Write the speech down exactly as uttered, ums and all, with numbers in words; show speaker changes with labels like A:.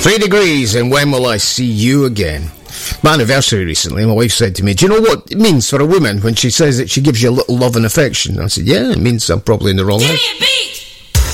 A: Three degrees, and when will I see you again? My anniversary recently, my wife said to me, do you know what it means for a woman when she says that she gives you a little love and affection? I said, yeah, it means I'm probably in the wrong house.
B: Give me a beat!